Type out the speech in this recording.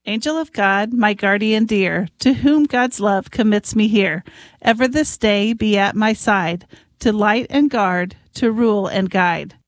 Angel of God, my guardian dear, to whom God's love commits me here, ever this day be at my side, to light and guard, to rule and guide.